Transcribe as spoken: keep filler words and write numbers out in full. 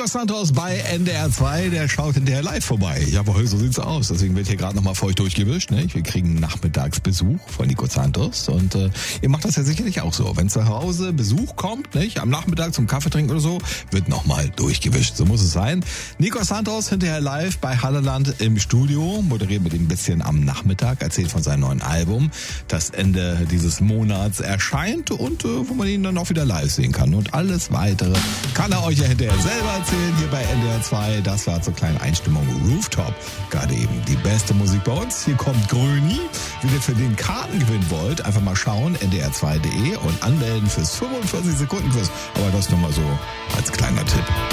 Nico Santos bei N D R zwei, der schaut hinterher live vorbei. Jawohl, so sieht's aus. Deswegen wird hier gerade nochmal feucht durchgewischt. Ne? Wir kriegen Nachmittagsbesuch von Nico Santos. Und äh, ihr macht das ja sicherlich auch so. Wenn zu Hause Besuch kommt, nicht? Am Nachmittag zum Kaffee trinken oder so, wird nochmal durchgewischt. So muss es sein. Nico Santos hinterher live bei Halleland im Studio. Moderiert mit ihm ein bisschen am Nachmittag. Erzählt von seinem neuen Album, das Ende dieses Monats erscheint und äh, wo man ihn dann auch wieder live sehen kann. Und alles weitere kann er euch ja hinterher selber erzählen hier bei N D R zwei. Das war zur kleinen Einstimmung Rooftop. Gerade eben die beste Musik bei uns. Hier kommt Gröni. Wenn ihr für den Karten gewinnen wollt, einfach mal schauen, n d r zwei punkt d e und anmelden fürs fünfundvierzig Sekunden Quiz. Aber das nochmal so als kleiner Tipp.